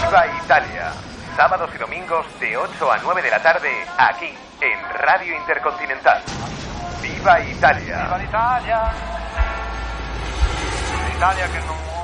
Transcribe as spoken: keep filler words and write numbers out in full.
Viva Italia. Sábados y domingos de ocho a nueve de la tarde, aquí, en Radio Intercontinental. Viva Italia. Viva l'Italia. L'Italia che non